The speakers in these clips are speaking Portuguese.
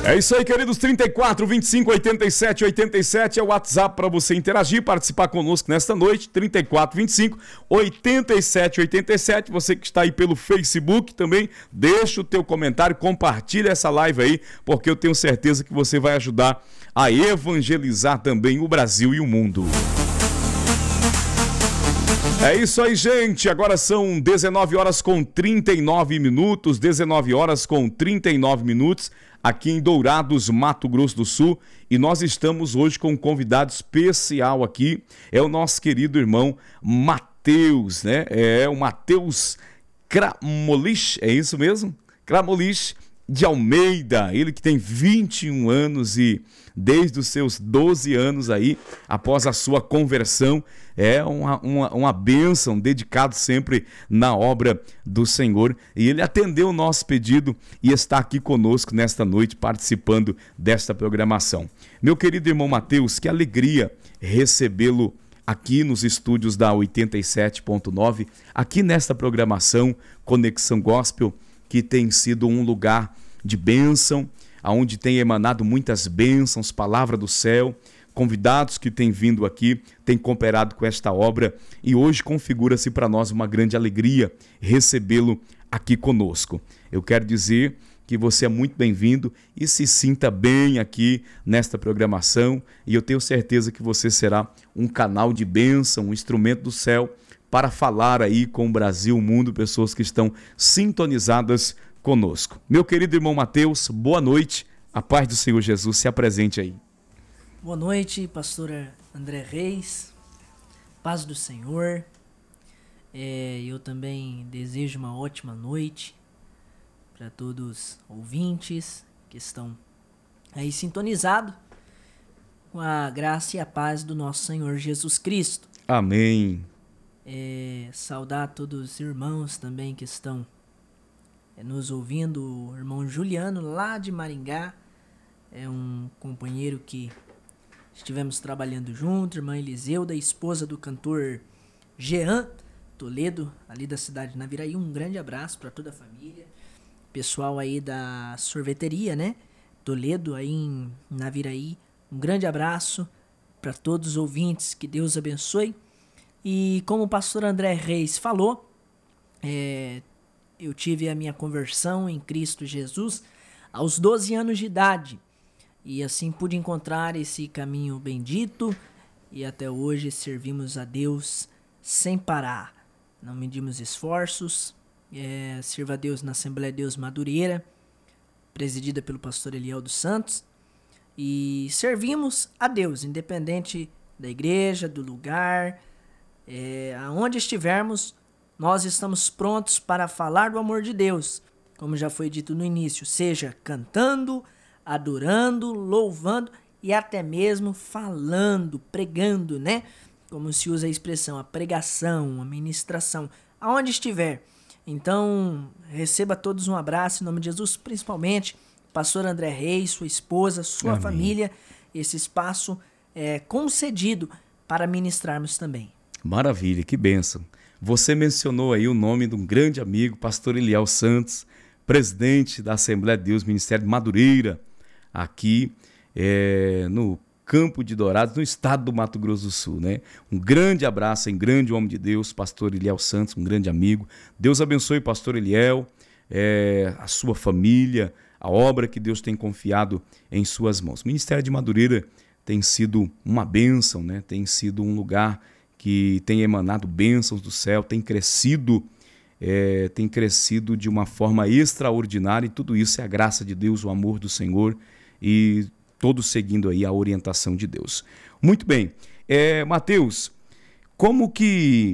É isso aí, queridos. 34 25 87 87 é o WhatsApp para você interagir, participar conosco nesta noite. 34 25 87 87. Você que está aí pelo Facebook também, deixa o teu comentário, compartilha essa live aí, porque eu tenho certeza que você vai ajudar a evangelizar também o Brasil e o mundo. É isso aí, gente. Agora são 19 horas com 39 minutos. 19 horas com 39 minutos aqui em Dourados, Mato Grosso do Sul. E nós estamos hoje com um convidado especial aqui. É o nosso querido irmão Matheus, né? É o Matheus Kramolich, é isso mesmo? Kramolich de Almeida. Ele que tem 21 anos e desde os seus 12 anos aí, após a sua conversão, é uma bênção, dedicado sempre na obra do Senhor. E ele atendeu o nosso pedido e está aqui conosco nesta noite, participando desta programação. Meu querido irmão Matheus, que alegria recebê-lo aqui nos estúdios da 87.9, aqui nesta programação Conexão Gospel, que tem sido um lugar de bênção, onde tem emanado muitas bênçãos, palavra do céu, convidados que têm vindo aqui, têm cooperado com esta obra e hoje configura-se para nós uma grande alegria recebê-lo aqui conosco. Eu quero dizer que você é muito bem-vindo e se sinta bem aqui nesta programação e eu tenho certeza que você será um canal de bênção, um instrumento do céu para falar aí com o Brasil, o mundo, pessoas que estão sintonizadas conosco. Meu querido irmão Matheus, boa noite, a paz do Senhor Jesus, se apresente aí. Boa noite, pastor André Reis, paz do Senhor. Eu também desejo uma ótima noite para todos os ouvintes que estão aí sintonizados com a graça e a paz do nosso Senhor Jesus Cristo. Amém. Saudar todos os irmãos também que estão nos ouvindo. O irmão Juliano, lá de Maringá, é um companheiro que estivemos trabalhando junto. Irmã Eliseuda, esposa do cantor Jean Toledo, ali da cidade de Naviraí. Um grande abraço para toda a família. Pessoal aí da sorveteria, né? Toledo, aí em Naviraí. Um grande abraço para todos os ouvintes. Que Deus abençoe. E como o pastor André Reis falou, eu tive a minha conversão em Cristo Jesus aos 12 anos de idade. E assim pude encontrar esse caminho bendito e até hoje servimos a Deus sem parar. Não medimos esforços. Sirvo a Deus na Assembleia de Deus Madureira, presidida pelo pastor Eliel dos Santos. E servimos a Deus, independente da igreja, do lugar, aonde estivermos, nós estamos prontos para falar do amor de Deus, como já foi dito no início, seja cantando, adorando, louvando e até mesmo falando, pregando, né? Como se usa a expressão, a pregação, a ministração, aonde estiver. Então, receba todos um abraço em nome de Jesus, principalmente pastor André Reis, sua esposa, sua Amém. família. Esse espaço é concedido para ministrarmos também. Maravilha, que bênção. Você mencionou aí o nome de um grande amigo, pastor Eliel Santos, presidente da Assembleia de Deus, Ministério de Madureira, aqui no Campo de Dourados, no estado do Mato Grosso do Sul, né? Um grande abraço, um grande homem de Deus, pastor Eliel Santos, um grande amigo. Deus abençoe pastor Eliel, a sua família, a obra que Deus tem confiado em suas mãos. O Ministério de Madureira tem sido uma bênção, né? Tem sido um lugar que tem emanado bênçãos do céu, tem crescido de uma forma extraordinária, e tudo isso é a graça de Deus, o amor do Senhor, e todos seguindo aí a orientação de Deus. Muito bem, Matheus, como que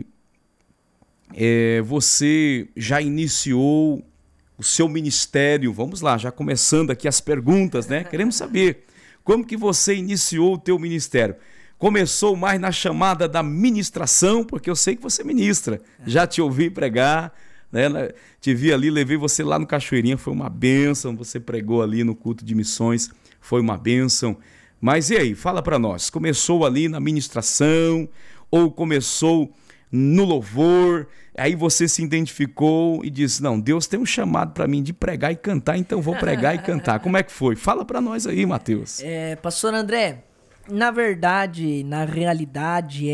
você já iniciou o seu ministério? Vamos lá, já começando aqui as perguntas, né? Queremos saber como que você iniciou o teu ministério. Começou mais na chamada da ministração, porque eu sei que você ministra. Já te ouvi pregar, né? Te vi ali, levei você lá no Cachoeirinha, foi uma bênção. Você pregou ali no culto de missões, foi uma bênção. Mas e aí, fala para nós, começou ali na ministração ou começou no louvor, aí você se identificou e disse, não, Deus tem um chamado para mim de pregar e cantar, então vou pregar e cantar. Como é que foi? Fala para nós aí, Matheus. Pastor André, na verdade, na realidade,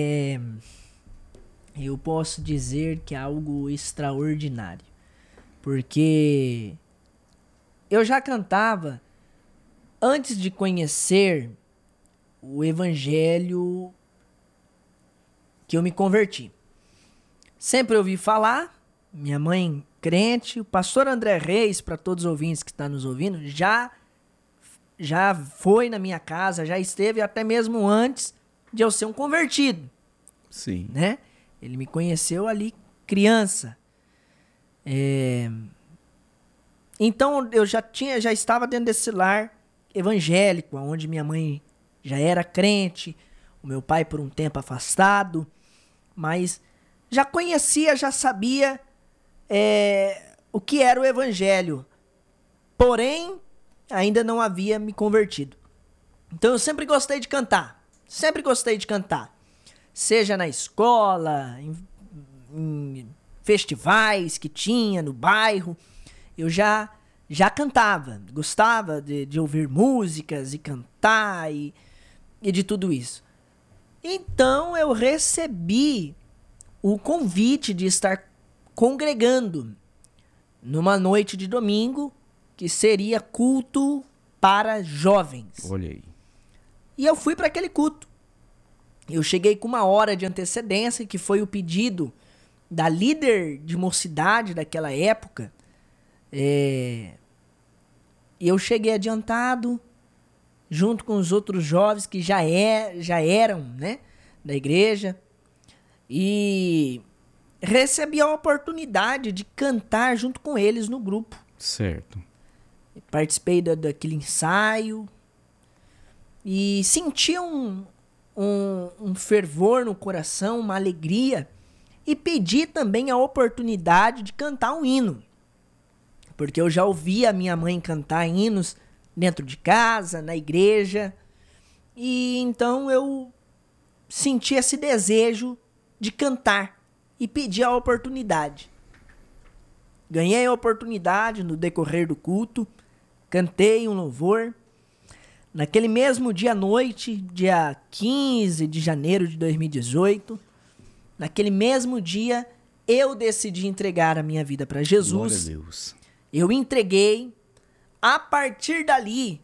eu posso dizer que é algo extraordinário, porque eu já cantava antes de conhecer o evangelho que eu me converti. Sempre ouvi falar, minha mãe crente, o pastor André Reis, para todos os ouvintes que estão nos ouvindo, já foi na minha casa, já esteve até mesmo antes de eu ser um convertido. Sim. Né? Ele me conheceu ali criança. Então eu já estava dentro desse lar evangélico, onde minha mãe já era crente, o meu pai por um tempo afastado, mas já conhecia, já sabia o que era o evangelho, porém ainda não havia me convertido. Então eu sempre gostei de cantar, seja na escola, em festivais que tinha no bairro, eu já cantava, gostava de ouvir músicas e cantar e de tudo isso. Então eu recebi o convite de estar congregando numa noite de domingo que seria culto para jovens. Olha aí. E eu fui para aquele culto. Eu cheguei com 1 hora de antecedência, que foi o pedido da líder de mocidade daquela época. E eu cheguei adiantado, junto com os outros jovens que já eram, né, da igreja, e recebi a oportunidade de cantar junto com eles no grupo. Certo. Participei daquele ensaio e senti um fervor no coração, uma alegria, e pedi também a oportunidade de cantar um hino, porque eu já ouvia a minha mãe cantar hinos dentro de casa, na igreja, e então eu senti esse desejo de cantar e pedi a oportunidade. Ganhei a oportunidade no decorrer do culto, cantei um louvor. Naquele mesmo dia à noite, dia 15 de janeiro de 2018, naquele mesmo dia, eu decidi entregar a minha vida para Jesus. Glória a Deus. Eu entreguei. A partir dali,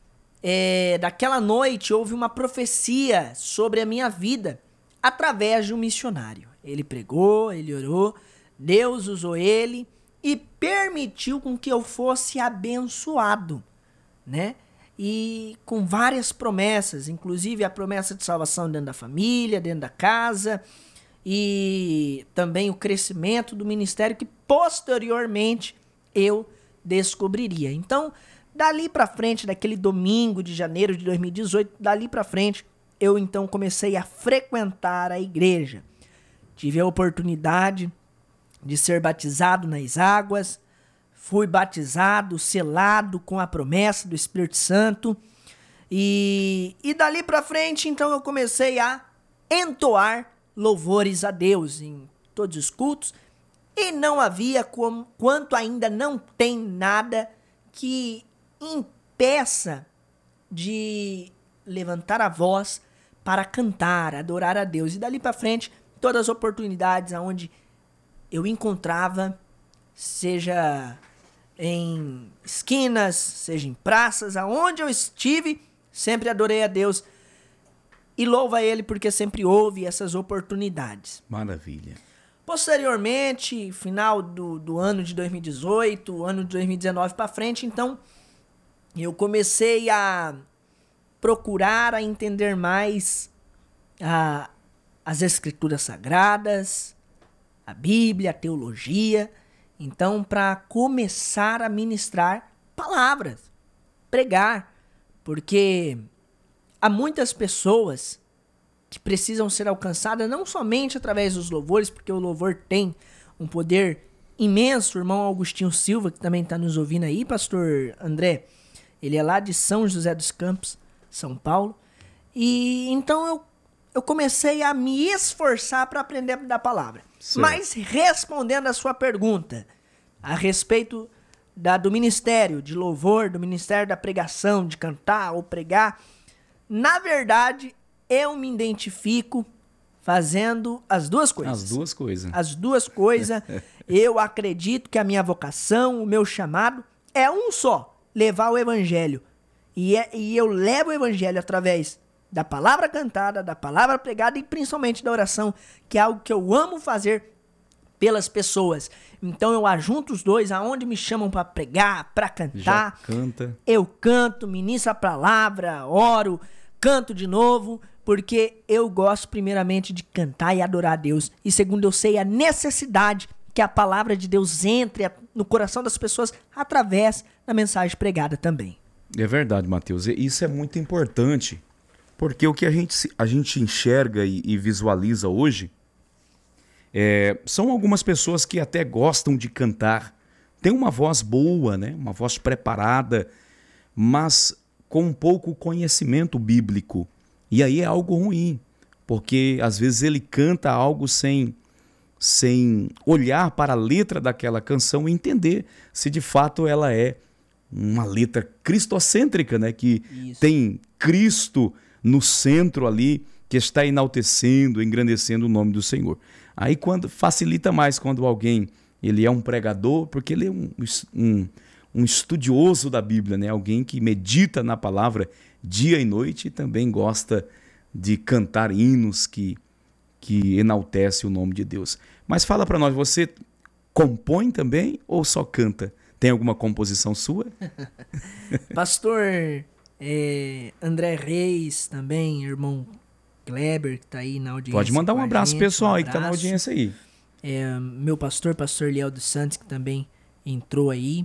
daquela noite, houve uma profecia sobre a minha vida através de um missionário. Ele pregou, ele orou, Deus usou ele e permitiu com que eu fosse abençoado, né? E com várias promessas, inclusive a promessa de salvação dentro da família, dentro da casa, e também o crescimento do ministério que posteriormente eu descobriria. Então, dali pra frente, daquele domingo de janeiro de 2018, dali pra frente, eu então comecei a frequentar a igreja. Tive a oportunidade de ser batizado nas águas, fui batizado, selado com a promessa do Espírito Santo, e dali pra frente, então, eu comecei a entoar louvores a Deus em todos os cultos, e não havia, quanto ainda não tem nada que impeça de levantar a voz para cantar, adorar a Deus. E dali para frente, todas as oportunidades aonde eu encontrava, seja em esquinas, seja em praças, aonde eu estive, sempre adorei a Deus. E louva a Ele porque sempre houve essas oportunidades. Maravilha. Posteriormente, final do ano de 2018, ano de 2019 para frente, então, eu comecei a procurar, a entender mais as escrituras sagradas, a Bíblia, a teologia. Então, para começar a ministrar palavras, pregar, porque há muitas pessoas que precisam ser alcançadas não somente através dos louvores, porque o louvor tem um poder imenso. O irmão Augustinho Silva, que também está nos ouvindo aí, pastor André, ele é lá de São José dos Campos, São Paulo. E então eu comecei a me esforçar para aprender da palavra. Certo. Mas respondendo a sua pergunta a respeito do ministério de louvor, do ministério da pregação, de cantar ou pregar, na verdade, eu me identifico fazendo as duas coisas. As duas coisas. As duas coisas. Eu acredito que a minha vocação, o meu chamado é um só, levar o evangelho. E eu levo o evangelho através da palavra cantada, da palavra pregada e principalmente da oração, que é algo que eu amo fazer pelas pessoas. Então eu ajunto os dois, aonde me chamam para pregar, para cantar. Já canta. Eu canto, ministro a palavra, oro, canto de novo, porque eu gosto primeiramente de cantar e adorar a Deus. E segundo, eu sei a necessidade que a palavra de Deus entre no coração das pessoas através da mensagem pregada também. É verdade, Mateus. Isso é muito importante, porque o que a gente enxerga e visualiza hoje são algumas pessoas que até gostam de cantar, tem uma voz boa, né? Uma voz preparada, mas com pouco conhecimento bíblico. E aí é algo ruim, porque às vezes ele canta algo sem olhar para a letra daquela canção e entender se de fato ela é uma letra cristocêntrica, né? Que Isso. tem Cristo no centro ali, que está enaltecendo, engrandecendo o nome do Senhor. Aí facilita mais quando alguém ele é um pregador, porque ele é um estudioso da Bíblia, né? Alguém que medita na palavra dia e noite e também gosta de cantar hinos que enaltece o nome de Deus. Mas fala para nós, você compõe também ou só canta? Tem alguma composição sua? Pastor André Reis também, irmão Kleber, que está aí na audiência. Pode mandar um abraço gente, pessoal aí que está na audiência aí. Meu pastor Liel dos Santos, que também entrou aí.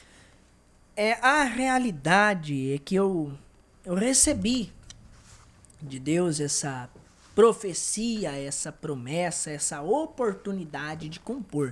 A realidade é que eu recebi de Deus essa profecia, essa promessa, essa oportunidade de compor.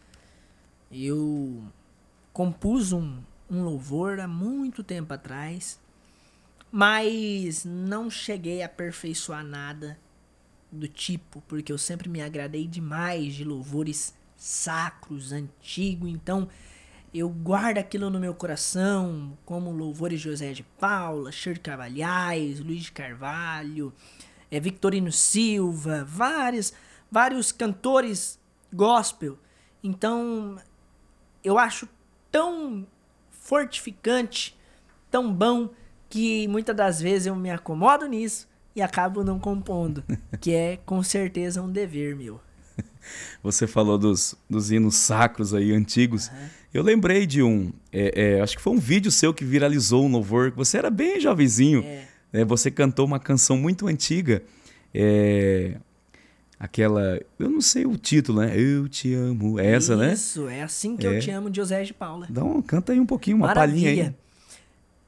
Eu compus um louvor há muito tempo atrás, mas não cheguei a aperfeiçoar nada do tipo, porque eu sempre me agradei demais de louvores sacros, antigos, então eu guardo aquilo no meu coração, como louvores de José de Paula, Shirley Carvalhais, Luiz de Carvalho, Victorino Silva, vários cantores gospel. Então, eu acho tão fortificante, tão bom, que muitas das vezes eu me acomodo nisso e acabo não compondo, que é com certeza um dever meu. Você falou dos hinos sacros aí, antigos. Uhum. Eu lembrei de acho que foi um vídeo seu que viralizou um louvor. Você era bem jovenzinho. Você cantou uma canção muito antiga. Aquela, eu não sei o título, né? Eu te amo. Essa, né? Isso, é assim que eu te amo, de José de Paula. Então, canta aí um pouquinho, uma palhinha aí.